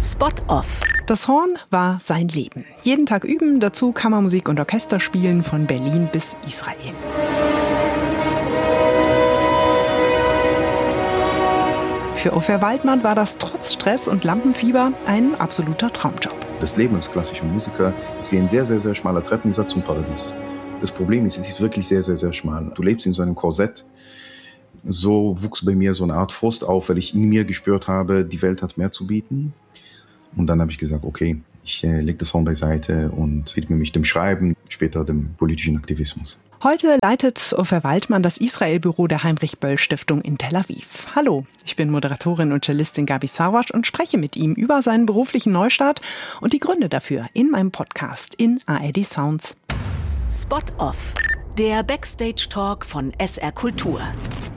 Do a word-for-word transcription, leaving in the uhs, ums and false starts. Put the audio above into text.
Spot-Off. Das Horn war sein Leben. Jeden Tag üben, dazu Kammermusik und Orchester spielen von Berlin bis Israel. Für Ofer Waldmann war das trotz Stress und Lampenfieber ein absoluter Traumjob. Das Leben als klassischer Musiker ist wie ein sehr, sehr, sehr schmaler Treppensatz zum Paradies. Das Problem ist, es ist wirklich sehr, sehr, sehr schmal. Du lebst in so einem Korsett. So wuchs bei mir so eine Art Frust auf, weil ich in mir gespürt habe, die Welt hat mehr zu bieten. Und dann habe ich gesagt, okay, ich äh, lege das Horn beiseite und widme mich dem Schreiben, später dem politischen Aktivismus. Heute leitet Ofer Waldmann das Israel-Büro der Heinrich-Böll-Stiftung in Tel Aviv. Hallo, ich bin Moderatorin und Cellistin Gabi Sarwasch und spreche mit ihm über seinen beruflichen Neustart und die Gründe dafür in meinem Podcast in A R D Sounds. Spot-Off. Der Backstage-Talk von S R Kultur.